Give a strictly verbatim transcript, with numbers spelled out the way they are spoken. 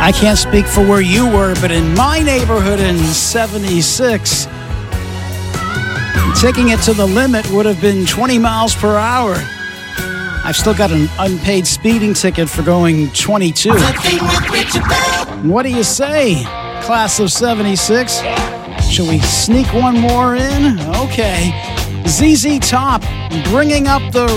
I can't speak for where you were, but in my neighborhood in seventy-six, taking it to the limit would have been twenty miles per hour. I've still got an unpaid speeding ticket for going twenty-two. What do you say, class of seventy-six? Shall we sneak one more in? Okay. Z Z Top, bringing up the